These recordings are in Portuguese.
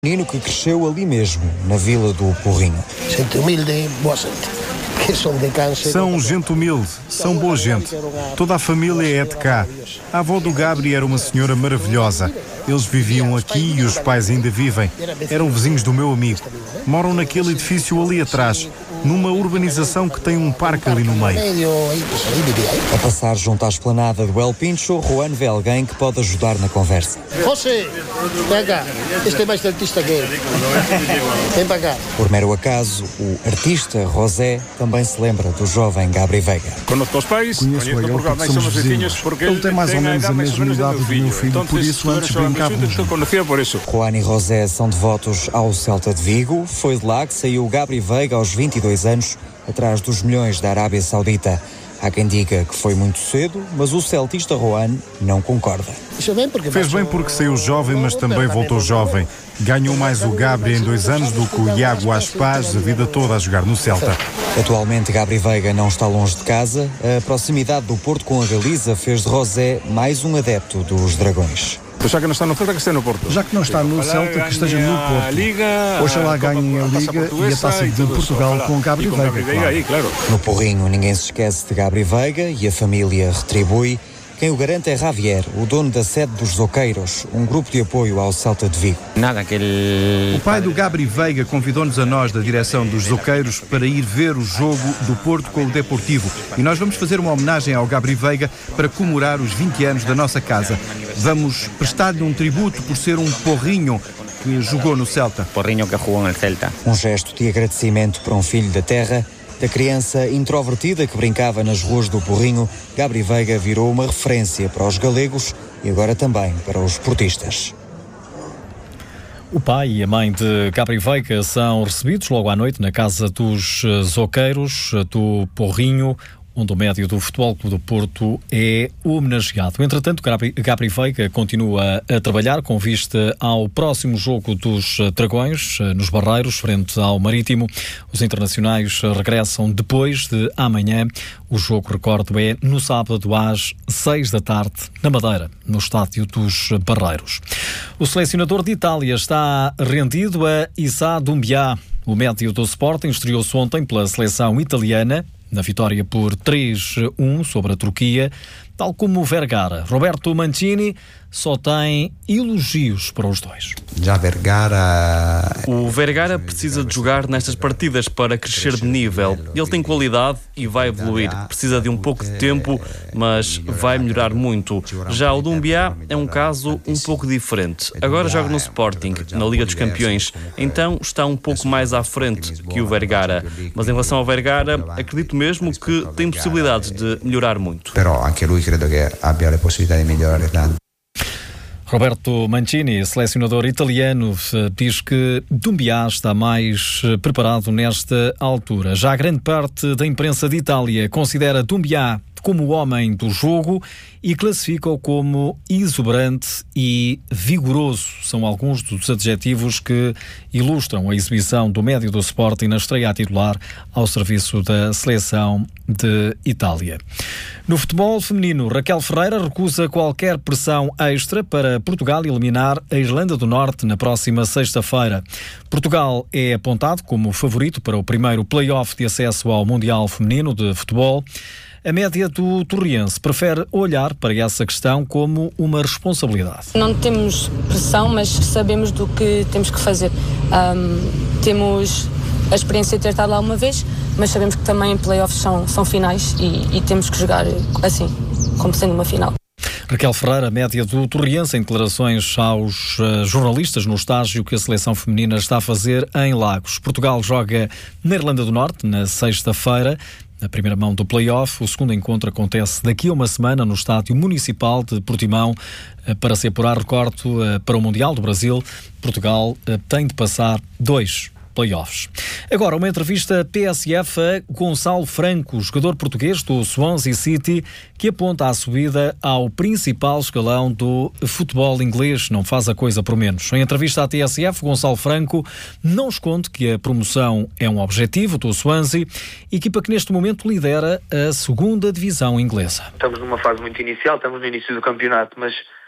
Menino que cresceu ali mesmo, na vila do Porrinho. Gente humilde, boa gente. São gente humilde, são boa gente. Toda a família é de cá. A avó do Gabri era uma senhora maravilhosa. Eles viviam aqui e os pais ainda vivem. Eram vizinhos do meu amigo. Moram naquele edifício ali atrás, numa urbanização que tem um parque ali no meio. A passar junto à esplanada do El Pincho, Juan vê alguém que pode ajudar na conversa. José, vem cá. Este é mais artista que ele. Vem para cá. Por mero acaso, o artista José também se lembra do jovem Gabri Veiga. Conheço ele porque somos vizinhos. Ele tem mais ou menos a mesma idade do meu filho, por isso antes brincávamos. Juan e José são devotos ao Celta de Vigo. Foi de lá que saiu Gabri Veiga aos 22 anos, atrás dos milhões da Arábia Saudita. Há quem diga que foi muito cedo, mas o celtista Juan não concorda. Fez bem porque saiu jovem, mas também voltou jovem. Ganhou mais o Gabri em 2 anos do que o Iago Aspas a vida toda a jogar no Celta. Atualmente, Gabri Veiga não está longe de casa. A proximidade do Porto com a Galiza fez de José mais um adepto dos Dragões. Já que não está no Celta, que esteja no Porto. Já que não está no Celta, que esteja no Porto. Oxalá ganhem a Liga e a Taça de Portugal com Gabri Veiga. Claro. No Porrinho, ninguém se esquece de Gabri Veiga e a família retribui. Quem o garante é Javier, o dono da sede dos Zoqueiros, um grupo de apoio ao Celta de Vigo. O pai do Gabri Veiga convidou-nos a nós, da direção dos Zoqueiros, para ir ver o jogo do Porto com o Deportivo. E nós vamos fazer uma homenagem ao Gabri Veiga para comemorar os 20 anos da nossa casa. Vamos prestar-lhe um tributo por ser um porrinho que jogou no Celta. Porrinho que jogou no Celta. Um gesto de agradecimento para um filho da terra. Da criança introvertida que brincava nas ruas do Porrinho, Gabri Veiga virou uma referência para os galegos e agora também para os portistas. O pai e a mãe de Gabri Veiga são recebidos logo à noite na casa dos Zoqueiros do Porrinho, onde o médio do Futebol Clube do Porto é homenageado. Entretanto, Gabri Veiga continua a trabalhar com vista ao próximo jogo dos Dragões, nos Barreiros, frente ao Marítimo. Os internacionais regressam depois de amanhã. O jogo, recordo, é no sábado às 6 da tarde, na Madeira, no estádio dos Barreiros. O selecionador de Itália está rendido a Issa Doumbia. O médio do Sporting estreou-se ontem pela seleção italiana, na vitória por 3-1 sobre a Turquia, tal como o Vergara. Roberto Mancini só tem elogios para os dois. O Vergara precisa de jogar nestas partidas para crescer de nível. Ele tem qualidade e vai evoluir. Precisa de um pouco de tempo, mas vai melhorar muito. Já o Doumbia é um caso um pouco diferente. Agora joga no Sporting, na Liga dos Campeões. Então está um pouco mais à frente que o Vergara. Mas em relação ao Vergara, acredito mesmo que tem possibilidades de melhorar muito. Però anche lui credo che abbia le possibilità di migliorare tanto. Roberto Mancini, selecionador italiano, diz que Doumbia está mais preparado nesta altura. Já a grande parte da imprensa de Itália considera Doumbia como o homem do jogo e classifica-o como exuberante e vigoroso. São alguns dos adjetivos que ilustram a exibição do médio do Sporting na estreia a titular ao serviço da seleção de Itália. No futebol feminino, Raquel Ferreira recusa qualquer pressão extra para Portugal eliminar a Irlanda do Norte na próxima sexta-feira. Portugal é apontado como favorito para o primeiro play-off de acesso ao Mundial Feminino de Futebol. A média do Torriense prefere olhar para essa questão como uma responsabilidade. Não temos pressão, mas sabemos do que temos que fazer. Temos a experiência de ter estado lá uma vez, mas sabemos que também playoffs são finais e temos que jogar assim, como sendo uma final. Raquel Ferreira, média do Torriense, em declarações aos jornalistas no estágio que a seleção feminina está a fazer em Lagos. Portugal joga na Irlanda do Norte na sexta-feira, na primeira mão do play-off. O segundo encontro acontece daqui a uma semana no Estádio Municipal de Portimão. Para se apurar, recordo, para o Mundial do Brasil, Portugal tem de passar 2 play-offs. Agora, uma entrevista TSF a Gonçalo Franco, jogador português do Swansea City, que aponta a subida ao principal escalão do futebol inglês. Não faz a coisa por menos. Em entrevista à TSF, Gonçalo Franco não esconde que a promoção é um objetivo do Swansea, equipa que neste momento lidera a segunda divisão inglesa. Estamos numa fase muito inicial, estamos no início do campeonato, mas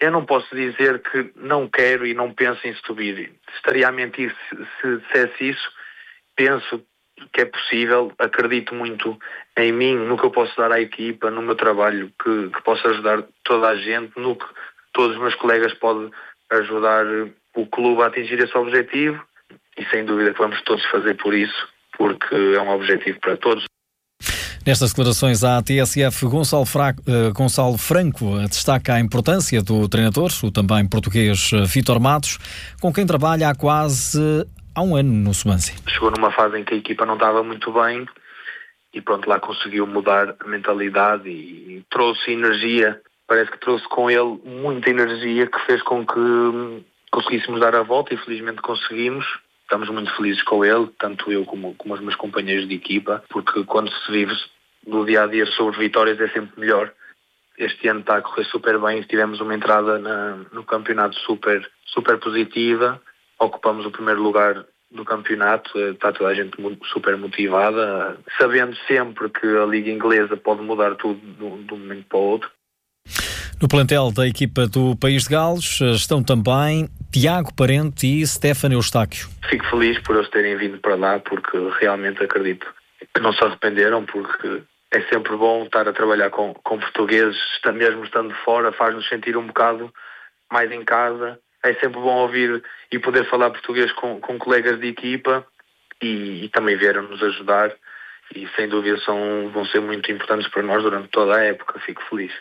Eu não posso dizer que não quero e não penso em subir. Estaria a mentir se dissesse isso. Penso que é possível, acredito muito em mim, no que eu posso dar à equipa, no meu trabalho, que posso ajudar toda a gente, no que todos os meus colegas podem ajudar o clube a atingir esse objetivo, e sem dúvida que vamos todos fazer por isso, porque é um objetivo para todos. Nestas declarações à TSF, Gonçalo Franco destaca a importância do treinador, o também português Vítor Matos, com quem trabalha há um ano no Swansea. Chegou numa fase em que a equipa não estava muito bem e pronto, lá conseguiu mudar a mentalidade e trouxe energia. Parece que trouxe com ele muita energia que fez com que conseguíssemos dar a volta e felizmente conseguimos. Estamos muito felizes com ele, tanto eu como os meus companheiros de equipa, porque quando se vive do dia a dia sobre vitórias é sempre melhor. Este ano está a correr super bem, tivemos uma entrada no campeonato super positiva, ocupamos o primeiro lugar do campeonato, está toda a gente super motivada, sabendo sempre que a Liga Inglesa pode mudar tudo de um momento para o outro. No plantel da equipa do País de Gales estão também Tiago Parente e Stefano Eustáquio. Fico feliz por eles terem vindo para lá, porque realmente acredito que não se arrependeram, porque é sempre bom estar a trabalhar com portugueses, mesmo estando fora, faz-nos sentir um bocado mais em casa. É sempre bom ouvir e poder falar português com colegas de equipa e também vieram nos ajudar e sem dúvida vão ser muito importantes para nós durante toda a época. Fico feliz.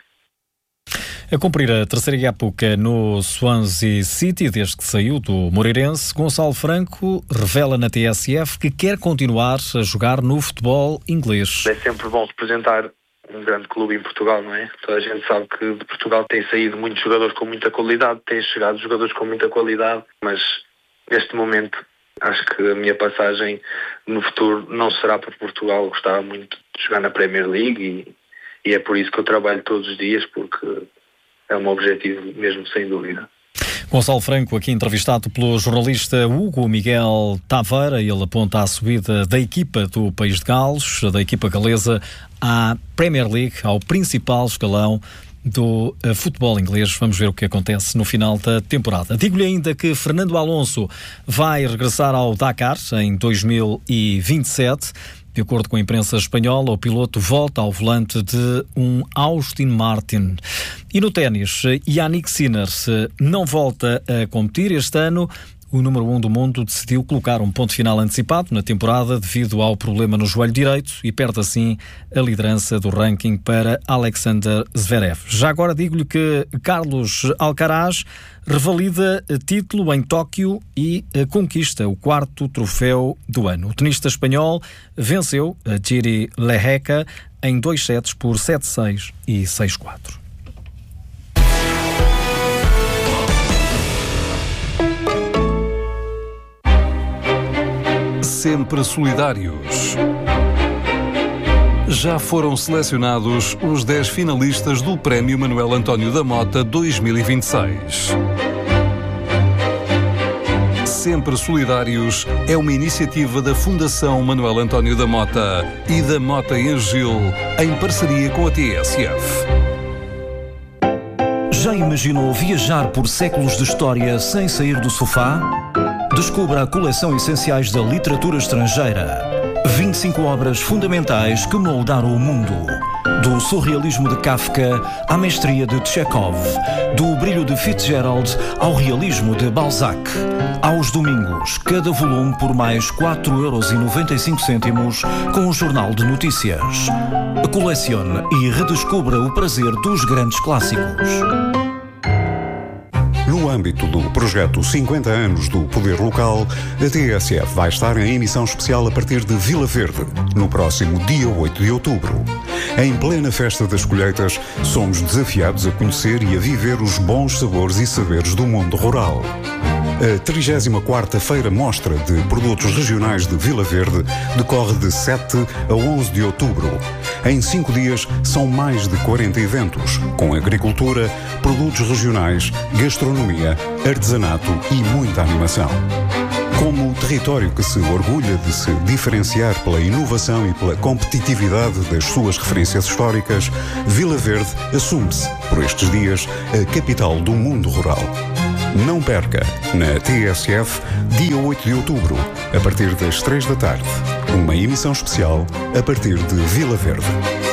A cumprir a terceira época no Swansea City, desde que saiu do Moreirense, Gonçalo Franco revela na TSF que quer continuar a jogar no futebol inglês. É sempre bom representar um grande clube em Portugal, não é? Toda a gente sabe que de Portugal tem saído muitos jogadores com muita qualidade, têm chegado jogadores com muita qualidade, mas neste momento acho que a minha passagem no futuro não será para Portugal. Gostava muito de jogar na Premier League e é por isso que eu trabalho todos os dias, porque é um objetivo mesmo, sem dúvida. Gonçalo Franco, aqui entrevistado pelo jornalista Hugo Miguel Taveira, ele aponta a subida da equipa do País de Gales, da equipa galesa, à Premier League, ao principal escalão do futebol inglês. Vamos ver o que acontece no final da temporada. Digo-lhe ainda que Fernando Alonso vai regressar ao Dakar em 2027. De acordo com a imprensa espanhola, o piloto volta ao volante de um Aston Martin. E no ténis, Jannik Sinner não volta a competir este ano. O número 1 do mundo decidiu colocar um ponto final antecipado na temporada devido ao problema no joelho direito e perde assim a liderança do ranking para Alexander Zverev. Já agora digo-lhe que Carlos Alcaraz revalida título em Tóquio e conquista o 4º troféu do ano. O tenista espanhol venceu a Jiri Lehecka em 2 sets por 7-6 e 6-4. Sempre solidários. Já foram selecionados os 10 finalistas do Prémio Manuel António da Mota 2026. Sempre Solidários é uma iniciativa da Fundação Manuel António da Mota e da Mota em Gil, em parceria com a TSF. Já imaginou viajar por séculos de história sem sair do sofá? Descubra a coleção Essenciais da Literatura Estrangeira. 25 obras fundamentais que moldaram o mundo. Do surrealismo de Kafka à mestria de Chekhov. Do brilho de Fitzgerald ao realismo de Balzac. Aos domingos, cada volume por mais 4,95€ com o Jornal de Notícias. Colecione e redescubra o prazer dos grandes clássicos. No âmbito do projeto 50 anos do Poder Local, a TSF vai estar em emissão especial a partir de Vila Verde, no próximo dia 8 de outubro. Em plena festa das colheitas, somos desafiados a conhecer e a viver os bons sabores e saberes do mundo rural. A 34ª Feira Mostra de Produtos Regionais de Vila Verde decorre de 7 a 11 de outubro. Em 5 dias são mais de 40 eventos, com agricultura, produtos regionais, gastronomia, artesanato e muita animação. Como território que se orgulha de se diferenciar pela inovação e pela competitividade das suas referências históricas, Vila Verde assume-se, por estes dias, a capital do mundo rural. Não perca, na TSF, dia 8 de outubro, a partir das 3 da tarde, uma emissão especial a partir de Vila Verde.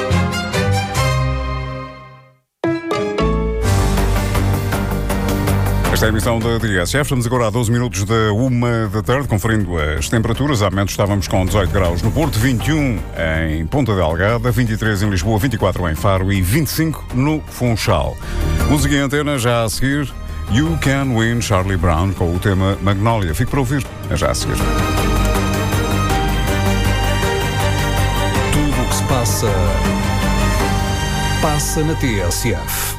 Esta é a emissão da TSF. Estamos agora a 12 minutos da 1 da tarde, conferindo as temperaturas. Há momentos estávamos com 18 graus no Porto, 21 em Ponta Delgada, 23 em Lisboa, 24 em Faro e 25 no Funchal. Música em antena já a seguir. You Can Win, Charlie Brown, com o tema Magnolia. Fique para ouvir, já a seguir. Tudo o que se passa na TSF.